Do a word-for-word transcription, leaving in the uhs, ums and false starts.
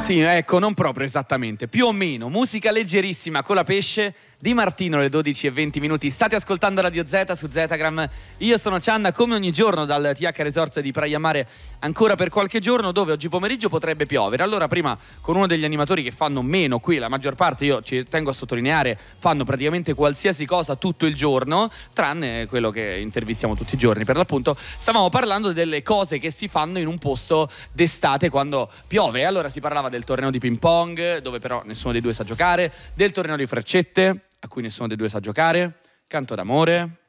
Sì, ecco, non proprio esattamente, più o meno. Musica leggerissima con la pesce di Martino, alle dodici e venti minuti. State ascoltando Radio Z su Zetagram. Io sono Cianna, come ogni giorno dal T H Resort di Praia Mare, ancora per qualche giorno, dove oggi pomeriggio potrebbe piovere. Allora, prima con uno degli animatori che fanno meno qui, la maggior parte, io ci tengo a sottolineare, fanno praticamente qualsiasi cosa tutto il giorno, tranne quello che intervistiamo tutti i giorni, per l'appunto. Stavamo parlando delle cose che si fanno in un posto d'estate quando piove. Allora si parlava del torneo di ping pong, dove però nessuno dei due sa giocare, del torneo di freccette, a cui nessuno dei due sa giocare, canto d'amore,